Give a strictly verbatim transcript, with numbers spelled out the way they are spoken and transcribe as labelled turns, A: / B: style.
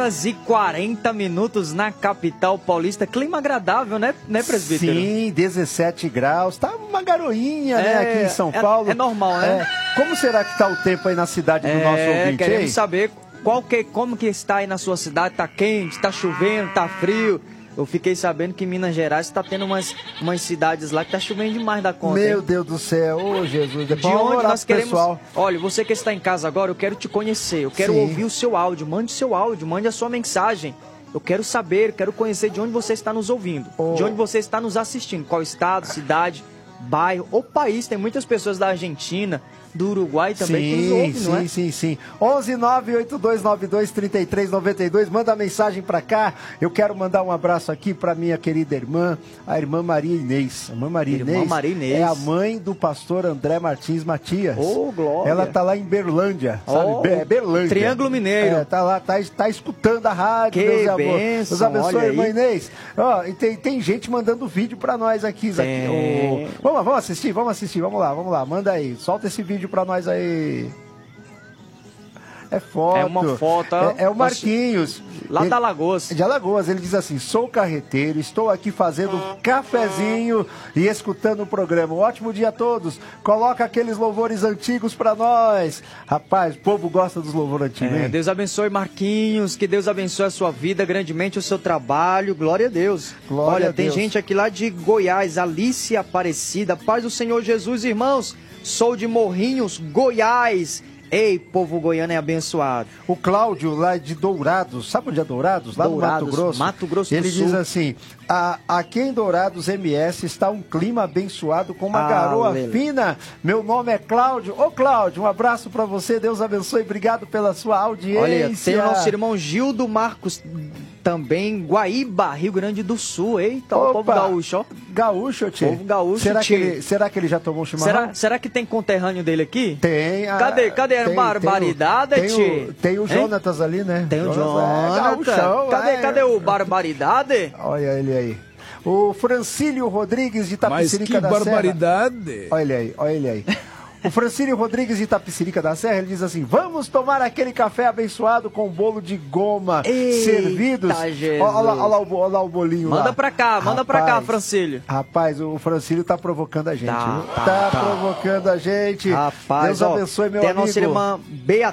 A: horas e quarenta minutos na capital paulista. Clima agradável, né, né, presbítero?
B: Sim, dezessete graus. Tá uma garoinha, é, né, aqui em São
A: é,
B: Paulo.
A: É normal, né?
B: É. Como será que tá o tempo aí na cidade do
A: é,
B: nosso ouvinte,
A: queremos
B: hein?
A: saber qual que, como que está aí na sua cidade. Tá quente, tá chovendo, tá frio? Eu fiquei sabendo que em Minas Gerais está tendo umas, umas cidades lá que tá chovendo demais da conta.
B: Meu
A: hein?
B: Deus do céu, ô Jesus.
A: De onde nós queremos...
B: Pessoal.
A: Olha, você que está em casa agora, eu quero te conhecer, eu quero
B: Sim.
A: ouvir o seu áudio. Mande seu áudio, mande a sua mensagem. Eu quero saber, quero conhecer de onde você está nos ouvindo,
B: oh.
A: de onde você está nos assistindo, qual estado, cidade, bairro ou país. Tem muitas pessoas da Argentina, do Uruguai também
B: sim,
A: que nos ouvem,
B: sim,
A: não é?
B: Sim, sim, sim. onze nove oito dois nove dois três três nove dois, manda mensagem pra cá. Eu quero mandar um abraço aqui pra minha querida irmã, a irmã Maria Inês. A irmã Maria
A: Irmã
B: Inês,
A: Maria Inês
B: é a mãe do pastor André Martins Matias.
A: Ô, glória.
B: Ela tá lá em Berlândia, sabe?
A: Oh,
B: é Berlândia.
A: Triângulo Mineiro.
B: É, tá lá, tá, tá escutando a rádio.
A: Que
B: Deus,
A: bênção,
B: Deus abençoe,
A: olha
B: irmã
A: aí.
B: Inês. Ó, e tem, tem gente mandando vídeo pra nós aqui. aqui. Oh, vamos lá, vamos assistir, vamos assistir, vamos lá, vamos lá. Manda aí, solta esse vídeo pra nós aí. É foto.
A: É uma foto.
B: É, é o Marquinhos.
A: Lá
B: ele,
A: da Alagoas.
B: De Alagoas. Ele diz assim: sou carreteiro, estou aqui fazendo um cafezinho e escutando o programa. Um ótimo dia a todos. Coloca aqueles louvores antigos pra nós. Rapaz, o povo gosta dos louvores antigos,
A: É,
B: hein?
A: Deus abençoe, Marquinhos. Que Deus abençoe a sua vida, grandemente o seu trabalho. Glória a Deus.
B: Glória
A: Olha,
B: a
A: tem
B: Deus.
A: gente aqui lá de Goiás, Alice Aparecida. Paz do Senhor Jesus, irmãos. Sou de Morrinhos, Goiás. Ei, povo goiano é abençoado.
B: O Cláudio, lá de Dourados, sabe onde é Dourados? Lá
A: Dourados,
B: no Mato Grosso.
A: Mato Grosso do
B: Ele
A: Sul.
B: diz assim: a, aqui em Dourados M S está um clima abençoado com uma
A: Ah,
B: garoa
A: Lele.
B: fina. Meu nome é Cláudio. Ô Cláudio, um abraço pra você, Deus abençoe, obrigado pela sua audiência.
A: Olha, tem o nosso irmão Gildo Marcos, também, Guaíba, Rio Grande do Sul. Eita, o povo gaúcho, ó.
B: Gaúcho, tio.
A: Povo gaúcho,
B: será que,
A: tchê.
B: ele, será que ele já tomou chimarrão?
A: Será, será que tem conterrâneo dele aqui?
B: Tem. A,
A: Cadê? Cadê a
B: tem,
A: barbaridade,
B: tem o,
A: tchê?
B: tem o, tem o
A: Hein?
B: Jonatas ali, né?
A: Tem o
B: Jonatas, é,
A: Jonathan.
B: gaúchão,
A: cadê,
B: é.
A: cadê o barbaridade?
B: Olha ele aí. O Francílio Rodrigues de
C: Mas
B: Itapecerica
C: que
B: da
C: barbaridade!
B: Serra. Olha ele aí, olha ele aí. O Francílio Rodrigues de Itapecerica da Serra, ele diz assim: vamos tomar aquele café abençoado com bolo de goma.
A: Eita,
B: servidos.
A: Jesus.
B: Olha lá, olha lá, o, olha lá o bolinho
A: Manda
B: lá.
A: pra cá, manda pra cá, Francílio.
B: Rapaz, o Francílio tá provocando a gente,
A: Tá,
B: viu?
A: tá,
B: Tá,
A: tá.
B: provocando a gente.
A: Rapaz,
B: Deus
A: ó,
B: abençoe, meu
A: tem
B: amigo.
A: a nossa irmã